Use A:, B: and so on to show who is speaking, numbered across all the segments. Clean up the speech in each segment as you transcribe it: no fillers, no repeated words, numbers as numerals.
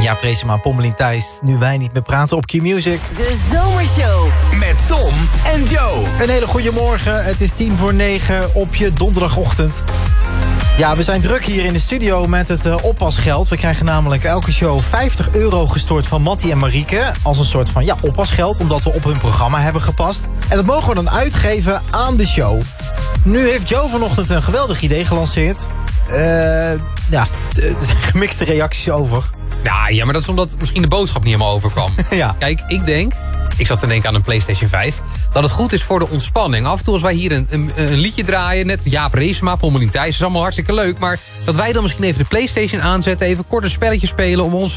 A: Ja, Preesema, Pommelien, Thijs. Nu wij niet meer praten op Q-Music.
B: De Zomershow.
C: Met Tom en Joe.
A: Een hele goede morgen. Het is 8:50 op je donderdagochtend. Ja, we zijn druk hier in de studio met het oppasgeld. We krijgen namelijk elke show €50 gestort van Mattie en Marieke. Als een soort van oppasgeld, omdat we op hun programma hebben gepast. En dat mogen we dan uitgeven aan de show. Nu heeft Joe vanochtend een geweldig idee gelanceerd. Er zijn gemixte reacties over.
D: Ja, maar dat is omdat misschien de boodschap niet helemaal overkwam.
A: Ja.
D: Kijk, ik zat te denken aan een PlayStation 5... dat het goed is voor de ontspanning. Af en toe als wij hier een liedje draaien... net Jaap Reesema, Pommelien Thijs, is allemaal hartstikke leuk... maar dat wij dan misschien even de PlayStation aanzetten... even kort een spelletje spelen om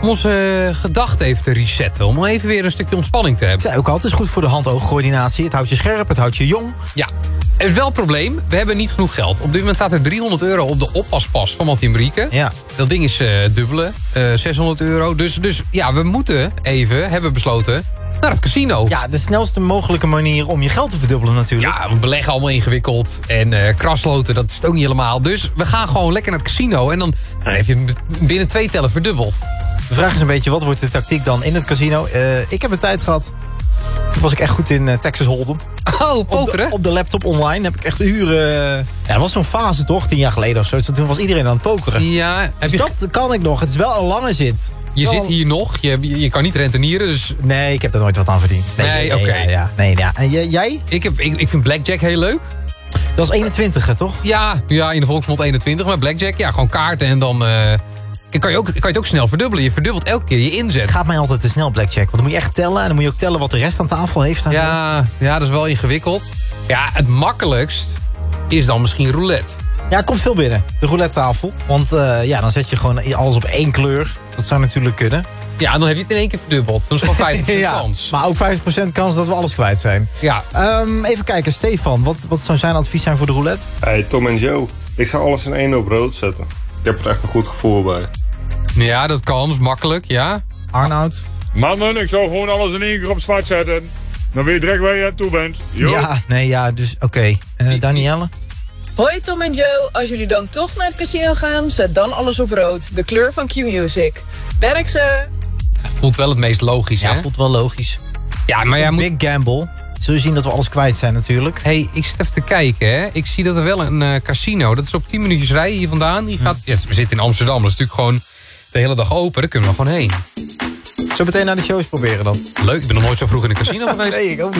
D: onze gedachten even te resetten... om even weer een stukje ontspanning te hebben.
A: Ik zei ook altijd, het is goed voor de hand-oogcoördinatie. Het houdt je scherp, het houdt je jong.
D: Ja, er is wel een probleem. We hebben niet genoeg geld. Op dit moment staat er €300 op de oppaspas van Mattie en Marieke.
A: Ja.
D: Dat ding is dubbele, €600. Dus ja, we moeten even, hebben we besloten... naar het casino.
A: Ja, de snelste mogelijke manier om je geld te verdubbelen natuurlijk.
D: Ja, we beleggen allemaal ingewikkeld. En krasloten, dat is het ook niet helemaal. Dus we gaan gewoon lekker naar het casino. En dan heb je binnen 2 tellen verdubbeld.
A: De vraag is een beetje, wat wordt de tactiek dan in het casino? Ik heb een tijd gehad. Toen was ik echt goed in Texas Hold'em.
D: Oh, pokeren?
A: Op de laptop online heb ik echt uren... Ja, dat was zo'n fase toch, 10 jaar geleden of zo. Dus toen was iedereen aan het pokeren.
D: Ja.
A: Dus dat kan ik nog. Het is wel een lange zit.
D: Je zit hier nog. Je kan niet rentenieren, dus...
A: Nee, ik heb er nooit wat aan verdiend.
D: Nee, oké.
A: Ja. En jij?
D: Ik vind Blackjack heel leuk.
A: Dat is 21, toch?
D: Ja, in de volksmond 21. Maar Blackjack, ja, gewoon kaarten en dan... kan je het ook snel verdubbelen. Je verdubbelt elke keer je inzet.
A: Het gaat mij altijd te snel, Blackjack. Want dan moet je echt tellen. En dan moet je ook tellen wat de rest aan tafel heeft.
D: Ja, dat is wel ingewikkeld. Ja, het makkelijkst is dan misschien roulette.
A: Ja, het komt veel binnen. De roulette tafel. Want dan zet je gewoon alles op 1 kleur. Dat zou natuurlijk kunnen.
D: Ja, dan heb je het in 1 keer verdubbeld. Dat is gewoon 50% kans.
A: Maar ook 50% kans dat we alles kwijt zijn.
D: Ja.
A: Even kijken, Stefan. Wat zou zijn advies zijn voor de roulette?
E: Hey, Tom en Joe. Ik zou alles in 1 op rood zetten. Ik heb er echt een goed gevoel bij.
D: Ja, dat kan. Dat is makkelijk, ja.
A: Arnoud?
F: Mannen, ik zou gewoon alles in 1 keer op zwart zetten. Dan weet je direct waar je aan toe bent. Jo.
A: Dus oké. Danielle?
G: Hoi Tom en Joe, als jullie dan toch naar het casino gaan, zet dan alles op rood. De kleur van Q-Music. Werk ze!
D: Voelt wel het meest logisch, hè?
A: Ja, voelt wel logisch.
D: Ja, maar jij moet...
A: Big gamble. Zul je zien dat we alles kwijt zijn natuurlijk.
D: Hey, ik zit even te kijken, hè. Ik zie dat er wel een casino, dat is op 10 minuutjes rijden hier vandaan. Die gaat... Ja, we zitten in Amsterdam, dat is natuurlijk gewoon de hele dag open. Daar kunnen we gewoon heen.
A: Zo meteen naar de shows proberen dan.
D: Leuk, ik ben nog nooit zo vroeg in een casino geweest.
A: Nee, ik ook niet.